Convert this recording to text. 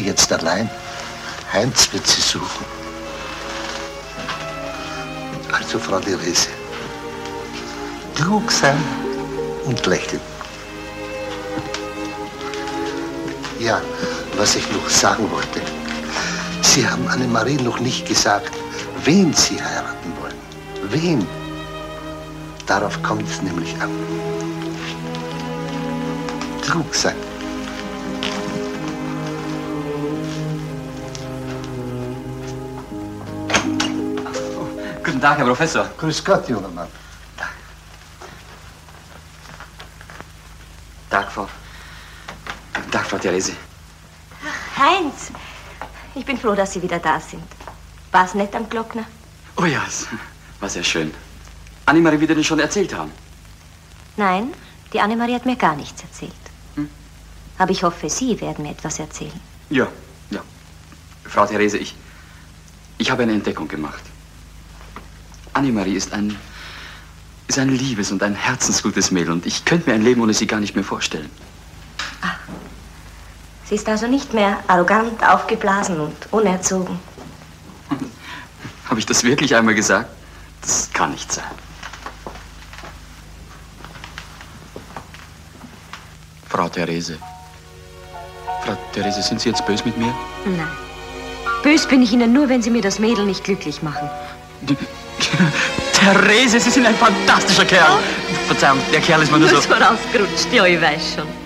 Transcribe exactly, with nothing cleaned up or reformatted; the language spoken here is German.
sie jetzt allein. Heinz wird sie suchen. Also, Frau Therese, klug sein und lächeln. Ja, was ich noch sagen wollte. Sie haben Annemarie noch nicht gesagt, wen Sie heiraten wollen. Wen? Darauf kommt es nämlich an. Klug sein. Oh, guten Tag, Herr Professor. Grüß Gott, junger Mann. Tag. Tag, Frau. Guten Tag, Frau Therese. Ach, Heinz, ich bin froh, dass Sie wieder da sind. War es nett am Glockner? Oh ja, es war sehr schön. Annemarie wird Ihnen schon erzählt haben. Nein, die Annemarie hat mir gar nichts erzählt. Hm? Aber ich hoffe, Sie werden mir etwas erzählen. Ja, ja. Frau Therese, ich, ich habe eine Entdeckung gemacht. Annemarie ist ein, ist ein liebes und ein herzensgutes Mädel und ich könnte mir ein Leben ohne sie gar nicht mehr vorstellen. Ach, sie ist also nicht mehr arrogant, aufgeblasen und unerzogen. Habe ich das wirklich einmal gesagt? Das kann nicht sein. Frau Therese. Frau Therese, sind Sie jetzt böse mit mir? Nein. Bös bin ich Ihnen nur, wenn Sie mir das Mädel nicht glücklich machen. Therese, Sie sind ein fantastischer Kerl. Oh. Verzeihung, der Kerl ist mir nur so... vorausgerutscht, ja, ich weiß schon.